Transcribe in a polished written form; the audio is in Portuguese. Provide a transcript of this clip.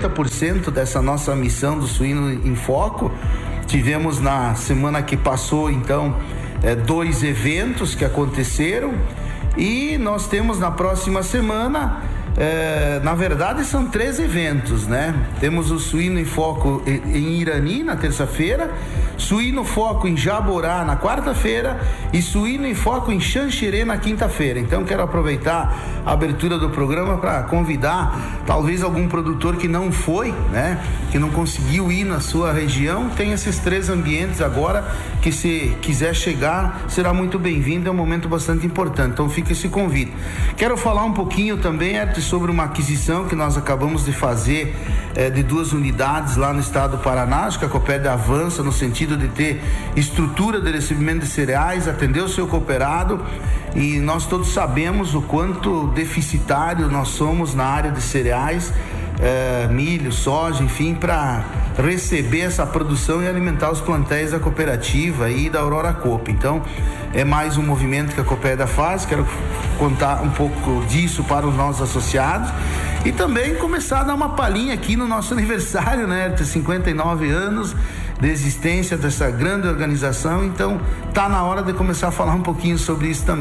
50% dessa nossa missão do Suíno em Foco. Tivemos na semana que passou, então, 2 eventos que aconteceram, e nós temos na próxima semana, na verdade são 3 eventos, né? Temos o Suíno em Foco em Irani na terça-feira, Suíno Foco em Jaborá na quarta-feira e Suíno em Foco em Xanxerê na quinta-feira. Então quero aproveitar a abertura do programa para convidar talvez algum produtor que não foi, né? Que não conseguiu ir na sua região. Tem esses 3 ambientes agora que, se quiser chegar, será muito bem-vindo. É um momento bastante importante, então fica esse convite. Quero falar um pouquinho também sobre uma aquisição que nós acabamos de fazer de 2 unidades lá no estado do Paraná. Acho que a Copérdia avança no sentido de ter estrutura de recebimento de cereais, atender o seu cooperado, e nós todos sabemos o quanto deficitário nós somos na área de cereais, milho, soja, enfim, para receber essa produção e alimentar os plantéis da cooperativa e da Aurora Coop. Então, é mais um movimento que a Copérdia faz. Quero contar um pouco disso para os nossos associados e também começar a dar uma palhinha aqui no nosso aniversário, né? De 59 anos de existência dessa grande organização. Então, tá na hora de começar a falar um pouquinho sobre isso também.